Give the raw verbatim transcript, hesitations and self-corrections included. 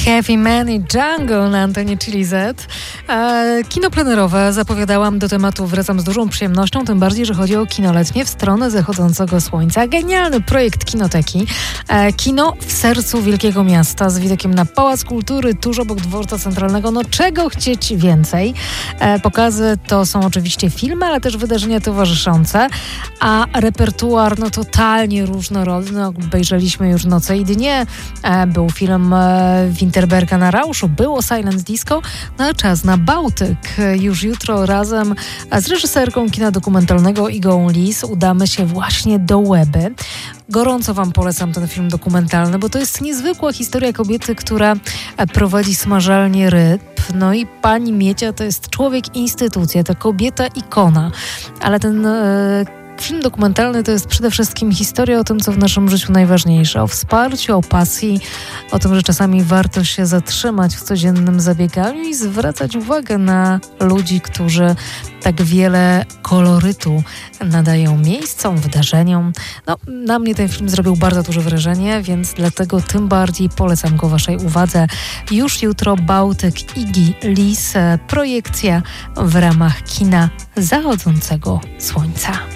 Heavy Man i Jungle na antenie Chili Z. E, kino plenerowe zapowiadałam do tematu, wracam z dużą przyjemnością, tym bardziej, że chodzi o kino letnie w stronę zachodzącego słońca. Genialny projekt Kinoteki. E, kino w sercu wielkiego miasta z widokiem na Pałac Kultury, tuż obok dworca centralnego. No czego chcieć więcej? E, pokazy to są oczywiście filmy, ale też wydarzenia towarzyszące, a repertuar no totalnie różnorodny. Obejrzeliśmy już Noce i dnie, e, był film e, Winterberga na Rauszu, było Silent Disco, no a czas na Bałtyk. Już jutro razem z reżyserką kina dokumentalnego Igą Lis udamy się właśnie do Łeby. Gorąco wam polecam ten film dokumentalny, bo to jest niezwykła historia kobiety, która prowadzi smażalnię ryb. No i pani Miecia to jest człowiek instytucja, to kobieta ikona, ale ten e, film dokumentalny to jest przede wszystkim historia o tym, co w naszym życiu najważniejsze. O wsparciu, o pasji, o tym, że czasami warto się zatrzymać w codziennym zabieganiu i zwracać uwagę na ludzi, którzy tak wiele kolorytu nadają miejscom, wydarzeniom. No, na mnie ten film zrobił bardzo duże wrażenie, więc dlatego tym bardziej polecam go waszej uwadze. Już jutro Bałtyk Igi Lis, projekcja w ramach kina zachodzącego słońca.